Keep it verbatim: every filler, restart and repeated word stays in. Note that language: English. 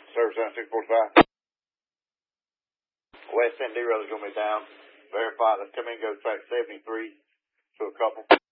Service down six forty-five. West End D-Rail is going to be down. Verify. Let's come in and go track seventy-three to a couple.